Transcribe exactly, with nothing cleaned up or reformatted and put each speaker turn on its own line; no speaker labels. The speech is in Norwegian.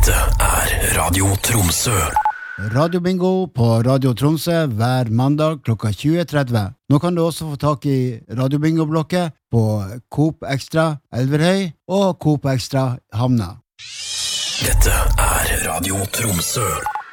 Dette er Radio Tromsø.
Radio Bingo på Radio Tromsø hver mandag klokka tjue tretti. Nå kan du også få tak i Radio Bingo-blokket på Coop Extra Elverhøy og Coop Extra Hamna.
Dette er Radio Tromsø.